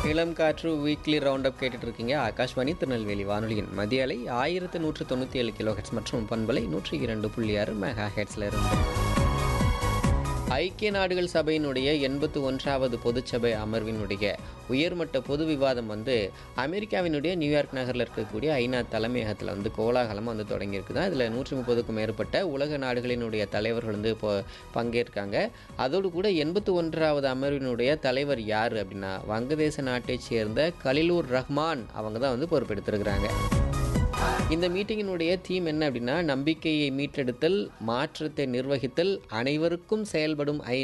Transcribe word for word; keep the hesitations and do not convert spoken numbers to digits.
இளம் காற்று weekly round up கேட்டுட்டு இருக்கீங்க. ஆகாஷ்வாணி திருநெல்வேலி வானொலியின் மதிய அலை ஆயிரத்து நூற்று தொண்ணூற்றி ஏழு கிலோ ஹெட்ஸ் மற்றும் பண்பலை நூற்றி இரண்டு புள்ளி ஆறு மெகா ஹெட்ஸில் இருந்து ஐக்கிய நாடுகள் சபையினுடைய எண்பத்தி ஒன்றாவது பொதுச்சபை அமர்வினுடைய உயர்மட்ட பொது விவாதம் வந்து அமெரிக்காவினுடைய நியூயார்க் நகரில் இருக்கக்கூடிய ஐநா தலைமையகத்தில் வந்து கோலாகலமாக வந்து தொடங்கியிருக்குதான். இதில் நூற்றி முப்பதுக்கும் மேற்பட்ட உலக நாடுகளினுடைய தலைவர்கள் வந்து இப்போ பங்கேற்காங்க. அதோடு கூட எண்பத்தி ஒன்றாவது அமர்வினுடைய தலைவர் யார் அப்படின்னா வங்கதேச நாட்டைச் சேர்ந்த கலிலூர் ரஹ்மான் அவங்க தான் வந்து பொறுப்பெடுத்திருக்கிறாங்க. இந்த மீட்டிங்கினுடைய தீம் என்ன அப்படின்னா நம்பிக்கையை மீட்டெடுத்தல், மாற்றத்தை நிர்வகித்தல், அனைவருக்கும் செயல்படும் ஐ